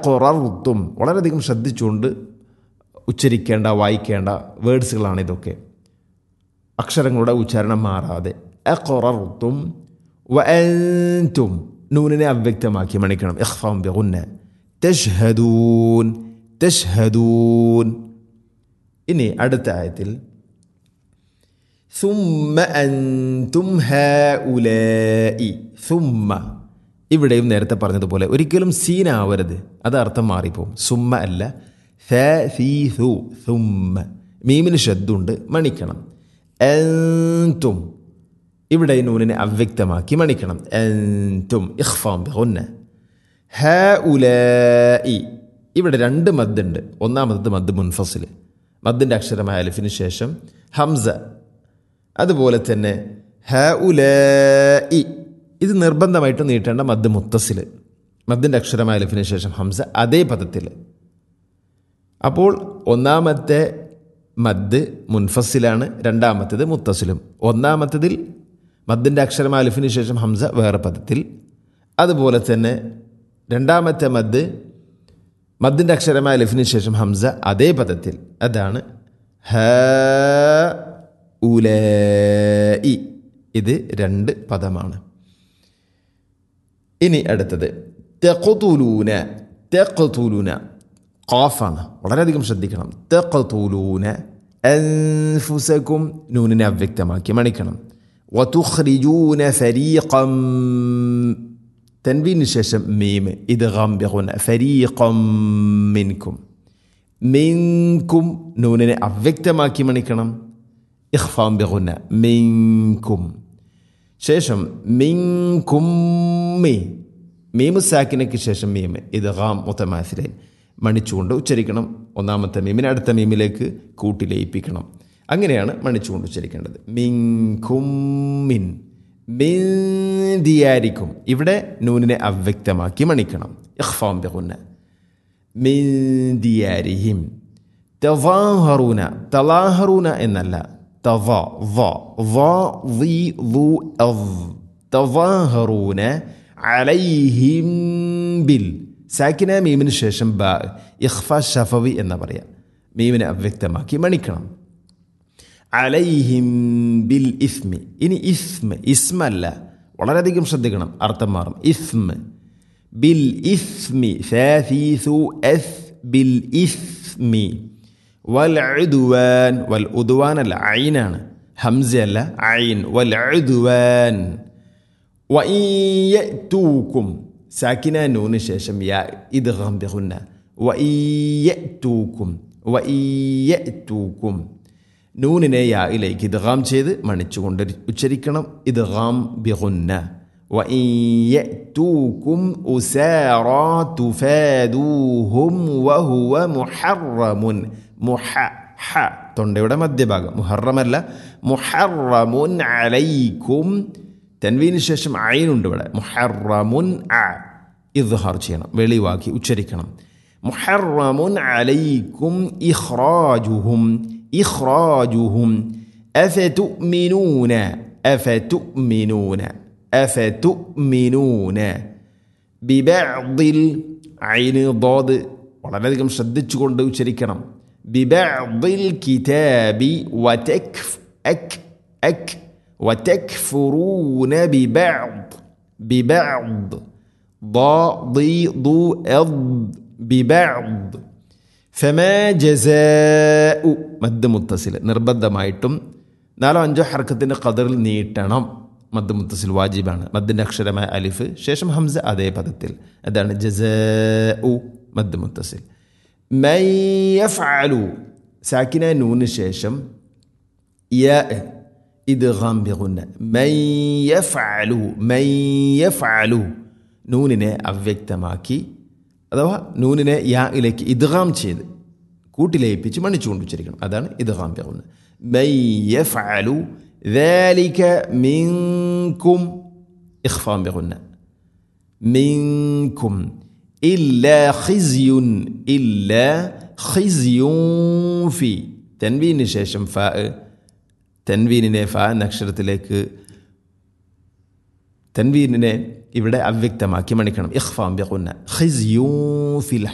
അഖറർതും വളരെയധികം ശ്രദ്ധിച്ചുകൊണ്ട് ഉച്ചരിക്കേണ്ട വായിക്കേണ്ട വേർഡ്സുകളാണ് ഇതൊക്കെ. അക്ഷരങ്ങളുടെ ഉച്ചാരണം മാറാതെ. അഖറർതും വഅൻതും നൂനിനെ അവ്യക്തമാക്കി മണിക്കണം. ഇഖ്ഫാം ബിഗുന്ന. തശ്ഹദൂൻ തശ്ഹദൂൻ. ഇനി അടുത്ത ആയത്തിൽ സുമ്മ അൻതും ഹൗലാഇ. സുമ്മ ഇവിടെയും നേരത്തെ പറഞ്ഞതുപോലെ ഒരിക്കലും സീനാവരുത്, അത് അർത്ഥം മാറിപ്പോവും. സുമ്മ അല്ല, സീസു. സുമ്മ മീമിന് ശബ്ദമുണ്ട്, മണിക്കണം. അൻതും ഇവിടെ നൂനിനെ അവ്യക്തമാക്കി മണിക്കണം. അൻതും ഇഖ്ഫാം ബിഗുന്ന. ഹൗലാഇ ഇവിടെ രണ്ട് മദ്ദുണ്ട്. ഒന്നാമത്തത് മദ് മുൻഫസിൽ, മദ്ദിൻ്റെ അക്ഷരമായ അലിഫിന് ശേഷം ഹംസ. അതുപോലെ തന്നെ ഹൗലാഇ ഇത് നിർബന്ധമായിട്ട് നീട്ടേണ്ട മദ് മുത്തസിൽ, മദ്ദിൻ്റെ അക്ഷരമായ അലിഫിന് ശേഷം ഹംസ അതേ പദത്തിൽ. അപ്പോൾ ഒന്നാമത്തെ മദ് മുൻഫസിലാണ്, രണ്ടാമത്തേത് മുത്തസിലും. ഒന്നാമത്തതിൽ മദ്ദിൻ്റെ അക്ഷരമായ അലിഫിന് ശേഷം ഹംസ വേറെ പദത്തിൽ. അതുപോലെ തന്നെ രണ്ടാമത്തെ മദ്ദിൻ്റെ അക്ഷരമായ അലിഫിന് ശേഷം ഹംസ അതേ പദത്തിൽ. അതാണ് ഹൗലാഇ. ഇത് രണ്ട് പദമാണ്. ഇനി അടുത്തത് തഖ്തുലൂന. തഖ്തുലൂന ഖാഫാണ്, വളരെയധികം ശ്രദ്ധിക്കണം. തഖ്തുലൂന അൻഫുസകും നൂനിനെ അവ്യക്തമാക്കി മണിക്കണം. വതുഖ്രിജൂന ഫരീഖം തൻവീന് ശേഷം മീം ഇദ്ഗാം ബിഗുന്ന. ഫരീഖം മിൻകും. മിൻകും നൂനിനെ അവ്യക്തമാക്കി മണിക്കണം. ഇഖ്ഫാം ബിഗുന്ന. മിൻകും. ശേഷം മിൻകും മീമു സാക്കിനയ്ക്ക് ശേഷം മീം ഇദ്ഗാം മുതമാസിലൈൻ മണിച്ചുകൊണ്ട് ഉച്ചരിക്കണം. ഒന്നാമത്തെ മീമിനെ അടുത്ത മീമിലേക്ക് കൂട്ടി ലയിപ്പിക്കണം. അങ്ങനെയാണ് മണിച്ചുകൊണ്ട് ഉച്ചരിക്കേണ്ടത്. മിൻകും മിൻ. മിൻ ദിയാരിക്കും ഇവിടെ നൂനിനെ അവ്യക്തമാക്കി മണിക്കണം. ഇഖ്ഫാം ബിഗുന്ന. മിൻ ദിയാരിഹിം. തളാഹറൂന. തളാഹറൂന എന്നല്ല, തളാഹറൂന അലൈഹിം ബിൽ. സാക്കിന മീമിന് ശേഷം ബ ഇഖ്ഫ ഷഫവി എന്ന് പറയാം. മീമിനെ അവ്യക്തമാക്കി മണിക്കണം. അലൈഹിം ബിൽ ഇസ്മി. ഇനി ഇസ്മല്ല, വളരെയധികം ശ്രദ്ധിക്കണം, അർത്ഥം മാറും. ബിൽ ഇസ്മി. ഫീസു എസ് ബിൽ ഇസ്മി. വൽ ഉദ്വാൻ. വൽ ഉദ്വാൻ അല്ല, ഐനാണ്, ഹംസ അല്ല, ഐൻ. വൽ ഉദ്വാൻ. വഇയതൂകും സാക്കിന നൂന് ശേഷം യാ ഇദ്ഗാം ബിഗുന്ന. വഇയതൂകും. വഇയതൂകും നൂനിനെ യായിലേക്ക് ഇദ്ഗാം ചെയ്ത് മണിച്ചുകൊണ്ട് ഉച്ചരിക്കണം. ഇദ്ഗാം ബിഗുന്ന. വഇയതൂകും ഉസാറാ തുഫാദൂഹും വഹുവ മുഹറമുൻ. തൊണ്ടയുടെ മധ്യഭാഗം, മുഹറമല്ല, മുഹറമുൻ അലൈക്കും. തൻവീന് ശേഷം ഐനുണ്ട് ഇവിടെ. മുഹറമുൻ ഇദ്ഹാർ ചെയ്യണം, വെളിവാക്കി ഉച്ചരിക്കണം. മുഹറമുൻ അലൈക്കും ഇഖ്റാജുഹും. ഇഖ്റാജുഹും. അഫതുഅ്മിനൂന. അഫതുഅ്മിനൂന. അഫതുഅ്മിനൂന ബിബഅദിൽ. ഐന് ളാദ് വളരെയധികം ശ്രദ്ധിച്ചുകൊണ്ട് ഉച്ചരിക്കണം. ബിബഅദിൽ കിതാബി വതക്ഫുറൂന ബിബഅദ്. ബിബഅദ് ബിബഅദ്. ഫമാ ജസാഉ മദ് മുത്തസിൽ നിർബന്ധമായിട്ടും 4-5 ഹർക്കത്തിൻ്റെ ഖദറിൽ നീട്ടണം. മദ് മുത്തസിൽ വാജിബാണ്. മദ്ദിൻ്റെ അക്ഷരമായ അലിഫ് ശേഷം ഹംസ അതേ പദത്തിൽ. അതാണ് ജസാഉ മദ് മുത്തസിൽ. മൻ യഫ്അലു സാക്കിന നൂന് ശേഷം യാ ഇദ്ഗാം ബിഗുന്ന. മൻ യഫ്അലു. മൻ യഫ്അലു നൂനിനെ അവ്യക്തമാക്കി അഥവാ നൂനിനെ യായിലേക്ക് ഇദ്ഗാം ചെയ്ത് കൂട്ടിലയിപ്പിച്ച് മണിച്ചുകൊണ്ട് ഉച്ചരിക്കണം. അതാണ് ഇദ്ഗാം ബിഗുന്ന. മൻ യഫ്അലു ذلك منكم إخفاء بغنى. منكم إلا خزي. إلا خزي في تنوين ശേഷം ഫാ. തൻവീനിനെ ഫാ എന്ന അക്ഷരത്തിലേക്ക് തൻവീനിനെ ഇവിടെ അവ്യക്തമാക്കി മണിക്കണം. ഇഖ്ഫാ ബിഗുന്ന. ഖിസ്യൂ ഫിൽ